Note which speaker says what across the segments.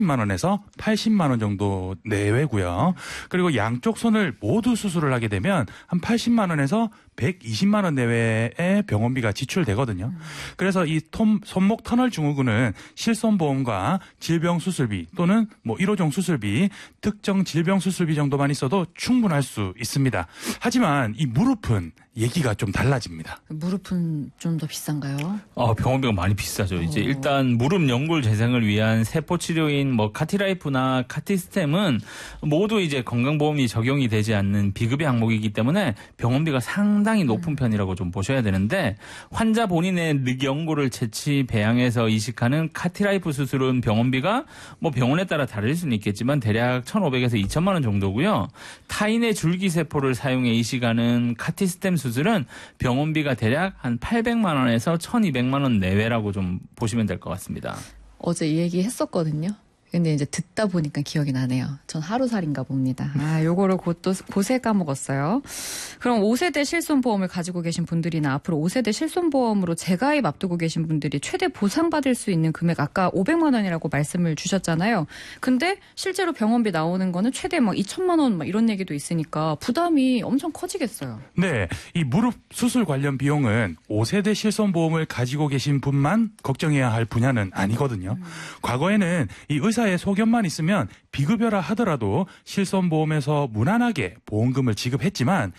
Speaker 1: 만 원에서 80만 원 정도 내외고요. 그리고 양쪽 손을 모두 수술을 하게 되면 한 80만 원에서 120만 원 내외의 병원비가 지출되거든요. 그래서 이 손목 터널 증후군은 실손보험과 질병수술비 또는 뭐 1호종 수술비, 특정 질병 수술비 정도만 있어도 충분할 수 있습니다. 하지만 이 무릎은 얘기가 좀 달라집니다.
Speaker 2: 무릎은 좀 더 비싼가요?
Speaker 3: 병원비가 많이 비싸죠. 이제 일단 무릎 연골 재생을 위한 세포 치료인 뭐 카티라이프나 카티스템은 모두 이제 건강보험이 적용이 되지 않는 비급여 항목이기 때문에 병원비가 상당히 높은 편이라고 좀 보셔야 되는데, 환자 본인의 늑연골을 채취 배양해서 이식하는 카티라이프 수술은 병원비가 뭐 병원에 따라 다를 수는 있겠지만 대략 1,500에서 2,000만 원 정도고요. 타인의 줄기세포를 사용해 이식하는 카티스템 수술은 병원비가 대략 한 800만 원에서 1,200만 원 내외라고 좀 보시면 될 것 같습니다.
Speaker 2: 어제 이 얘기 했었거든요. 근데 이제 듣다 보니까 기억이 나네요. 전 하루살인가 봅니다. 요거를 곧세 까먹었어요. 그럼 5세대 실손보험을 가지고 계신 분들이나 앞으로 5세대 실손보험으로 재가입 앞두고 계신 분들이 최대 보상받을 수 있는 금액 아까 500만 원이라고 말씀을 주셨잖아요. 근데 실제로 병원비 나오는 거는 최대 막 2천만 원 막 이런 얘기도 있으니까 부담이 엄청 커지겠어요.
Speaker 1: 네, 이 무릎 수술 관련 비용은 5세대 실손보험을 가지고 계신 분만 걱정해야 할 분야는 아니거든요. 과거에는 이 의사의 소견만 있으면 비급여라 하더라도 실손보험에서 무난하게 보험금을 지급했지만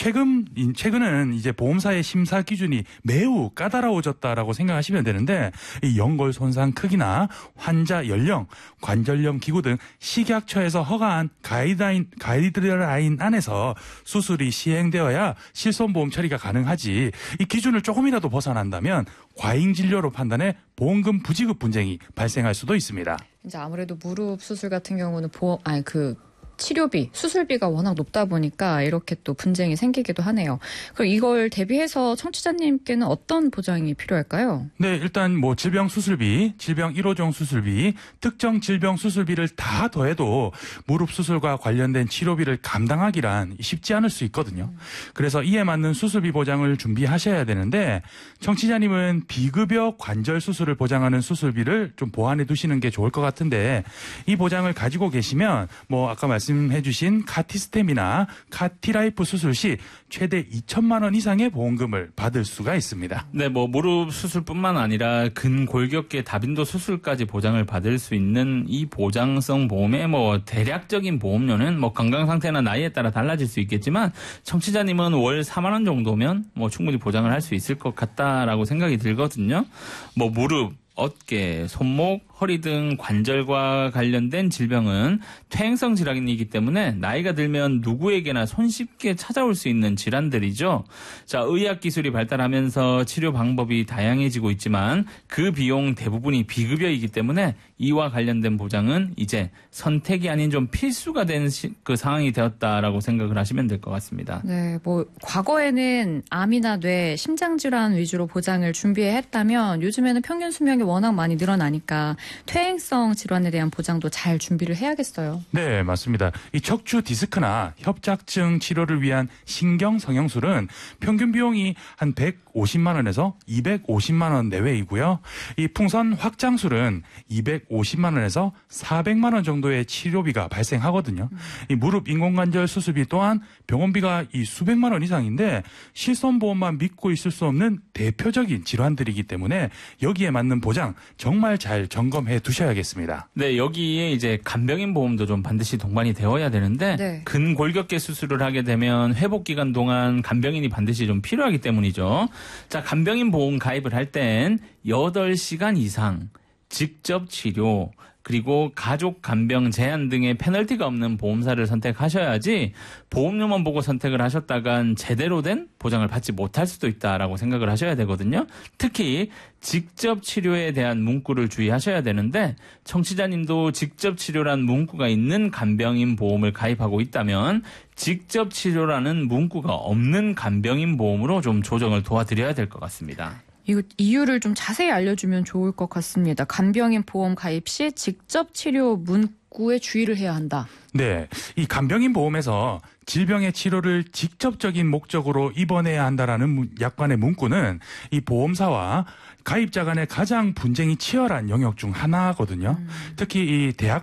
Speaker 1: 최근은 이제 보험사의 심사 기준이 매우 까다로워졌다라고 생각하시면 되는데, 이 연골 손상 크기나 환자 연령, 관절염 기구 등 식약처에서 허가한 가이드라인 안에서 수술이 시행되어야 실손보험 처리가 가능하지, 이 기준을 조금이라도 벗어난다면 과잉 진료로 판단해 보험금 부지급 분쟁이 발생할 수도 있습니다.
Speaker 2: 이제 아무래도 무릎 수술 같은 경우는 치료비, 수술비가 워낙 높다 보니까 이렇게 또 분쟁이 생기기도 하네요. 그럼 이걸 대비해서 청취자님께는 어떤 보장이 필요할까요?
Speaker 1: 네, 일단 뭐 질병 수술비, 질병 1호종 수술비, 특정 질병 수술비를 다 더해도 무릎 수술과 관련된 치료비를 감당하기란 쉽지 않을 수 있거든요. 그래서 이에 맞는 수술비 보장을 준비하셔야 되는데, 청취자님은 비급여 관절 수술을 보장하는 수술비를 좀 보완해 두시는 게 좋을 것 같은데, 이 보장을 가지고 계시면 뭐 아까 말씀해 주신 카티스템이나 카티라이프 수술 시 최대 2천만 원 이상의 보험금을 받을 수가 있습니다.
Speaker 3: 네, 뭐 무릎 수술뿐만 아니라 근골격계 다빈도 수술까지 보장을 받을 수 있는 이 보장성 보험의 뭐 대략적인 보험료는 뭐 건강 상태나 나이에 따라 달라질 수 있겠지만, 청취자님은 월 4만 원 정도면 뭐 충분히 보장을 할 수 있을 것 같다라고 생각이 들거든요. 뭐 무릎, 어깨, 손목, 허리 등 관절과 관련된 질병은 퇴행성 질환이기 때문에 나이가 들면 누구에게나 손쉽게 찾아올 수 있는 질환들이죠. 자, 의학 기술이 발달하면서 치료 방법이 다양해지고 있지만 그 비용 대부분이 비급여이기 때문에 이와 관련된 보장은 이제 선택이 아닌 좀 필수가 된 그 상황이 되었다라고 생각을 하시면 될 것 같습니다.
Speaker 2: 네, 뭐 과거에는 암이나 뇌, 심장 질환 위주로 보장을 준비했다면 요즘에는 평균 수명이 워낙 많이 늘어나니까 퇴행성 질환에 대한 보장도 잘 준비를 해야겠어요.
Speaker 1: 네, 맞습니다. 이 척추 디스크나 협착증 치료를 위한 신경 성형술은 평균 비용이 한 150만 원에서 250만 원 내외이고요. 이 풍선 확장술은 250만 원에서 400만 원 정도의 치료비가 발생하거든요. 이 무릎 인공관절 수술비 또한 병원비가 이 수백만 원 이상인데 실손보험만 믿고 있을 수 없는 대표적인 질환들이기 때문에 여기에 맞는 보장 정말 잘 점검해 두셔야겠습니다.
Speaker 3: 네, 여기에 이제 간병인 보험도 좀 반드시 동반이 되어야 되는데,
Speaker 2: 네.
Speaker 3: 근골격계 수술을 하게 되면 회복 기간 동안 간병인이 반드시 좀 필요하기 때문이죠. 자, 간병인 보험 가입을 할 땐 8시간 이상 직접 치료, 그리고 가족 간병 제한 등의 페널티가 없는 보험사를 선택하셔야지 보험료만 보고 선택을 하셨다간 제대로 된 보장을 받지 못할 수도 있다라고 생각을 하셔야 되거든요. 특히 직접 치료에 대한 문구를 주의하셔야 되는데, 청취자님도 직접 치료란 문구가 있는 간병인 보험을 가입하고 있다면 직접 치료라는 문구가 없는 간병인 보험으로 좀 조정을 도와드려야 될 것 같습니다.
Speaker 2: 이거 이유를 좀 자세히 알려주면 좋을 것 같습니다. 간병인 보험 가입 시 직접 치료 문구에 주의를 해야 한다.
Speaker 1: 네, 이 간병인 보험에서 질병의 치료를 직접적인 목적으로 입원해야 한다라는 약관의 문구는 이 보험사와 가입자 간의 가장 분쟁이 치열한 영역 중 하나거든요. 특히 이 대학